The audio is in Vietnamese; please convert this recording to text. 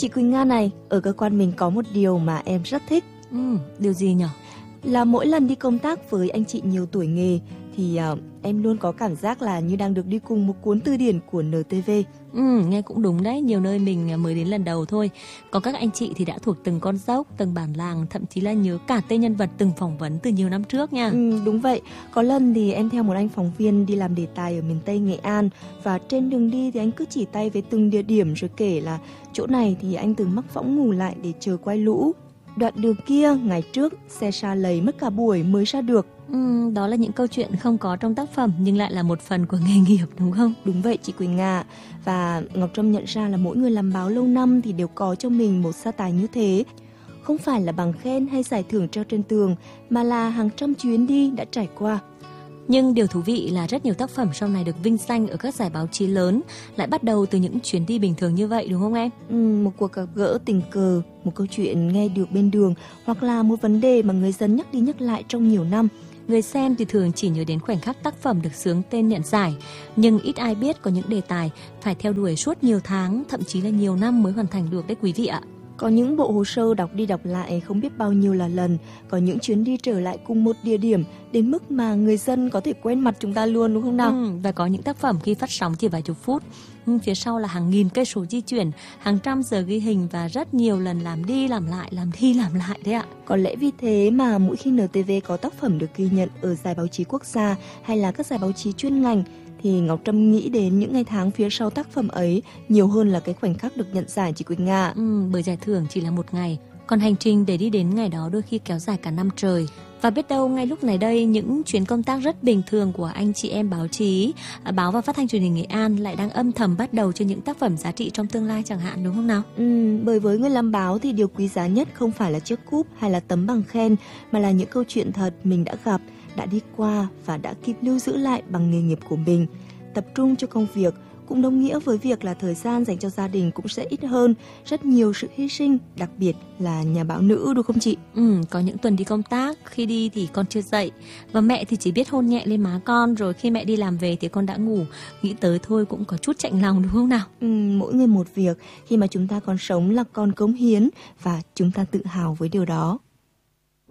Chị Quỳnh Nga này, ở cơ quan mình có một điều mà em rất thích. Điều gì nhỉ? Là mỗi lần đi công tác với anh chị nhiều tuổi nghề thì em luôn có cảm giác là như đang được đi cùng một cuốn từ điển của NTV. Nghe cũng đúng đấy, nhiều nơi mình mới đến lần đầu thôi. Còn các anh chị thì đã thuộc từng con dốc, từng bản làng, thậm chí là nhớ cả tên nhân vật từng phỏng vấn từ nhiều năm trước nha. Đúng vậy, có lần thì em theo một anh phóng viên đi làm đề tài ở miền Tây Nghệ An, và trên đường đi thì anh cứ chỉ tay về từng địa điểm rồi kể là chỗ này thì anh từng mắc võng ngủ lại để chờ quay lũ. Đoạn đường kia ngày trước xe sa lầy mất cả buổi mới ra được. Đó là những câu chuyện không có trong tác phẩm nhưng lại là một phần của nghề nghiệp, đúng không? Đúng vậy chị Quỳnh Nga. Và Ngọc Trâm nhận ra là mỗi người làm báo lâu năm thì đều có cho mình một gia tài như thế. Không phải là bằng khen hay giải thưởng treo trên tường, mà là hàng trăm chuyến đi đã trải qua. Nhưng điều thú vị là rất nhiều tác phẩm sau này được vinh danh ở các giải báo chí lớn lại bắt đầu từ những chuyến đi bình thường như vậy, đúng không em? Một cuộc gặp gỡ tình cờ, một câu chuyện nghe được bên đường, hoặc là một vấn đề mà người dân nhắc đi nhắc lại trong nhiều năm. Người xem thì thường chỉ nhớ đến khoảnh khắc tác phẩm được xướng tên nhận giải, nhưng ít ai biết có những đề tài phải theo đuổi suốt nhiều tháng, thậm chí là nhiều năm mới hoàn thành được đấy quý vị ạ. Có những bộ hồ sơ đọc đi đọc lại không biết bao nhiêu là lần, có những chuyến đi trở lại cùng một địa điểm đến mức mà người dân có thể quen mặt chúng ta luôn, đúng không nào? Và có những tác phẩm khi phát sóng chỉ vài chục phút, phía sau là hàng nghìn cây số di chuyển, hàng trăm giờ ghi hình và rất nhiều lần làm đi làm lại đấy ạ. Có lẽ vì thế mà mỗi khi NTV có tác phẩm được ghi nhận ở giải báo chí quốc gia hay là các giải báo chí chuyên ngành, thì Ngọc Trâm nghĩ đến những ngày tháng phía sau tác phẩm ấy nhiều hơn là cái khoảnh khắc được nhận giải, chị Quỳnh Nga. Bởi giải thưởng chỉ là một ngày, còn hành trình để đi đến ngày đó đôi khi kéo dài cả năm trời. Và biết đâu ngay lúc này đây, những chuyến công tác rất bình thường của anh chị em báo chí, báo và phát thanh truyền hình Nghệ An lại đang âm thầm bắt đầu cho những tác phẩm giá trị trong tương lai chẳng hạn, đúng không nào? Bởi với người làm báo thì điều quý giá nhất không phải là chiếc cúp hay là tấm bằng khen, mà là những câu chuyện thật mình đã gặp, đã đi qua và đã kịp lưu giữ lại bằng nghề nghiệp của mình. Tập trung cho công việc cũng đồng nghĩa với việc là thời gian dành cho gia đình cũng sẽ ít hơn, rất nhiều sự hy sinh, đặc biệt là nhà báo nữ, đúng không chị? Có những tuần đi công tác, khi đi thì con chưa dậy, và mẹ thì chỉ biết hôn nhẹ lên má con, rồi khi mẹ đi làm về thì con đã ngủ. Nghĩ tới thôi cũng có chút chạnh lòng, đúng không nào? Mỗi người một việc, khi mà chúng ta còn sống là còn cống hiến, và chúng ta tự hào với điều đó.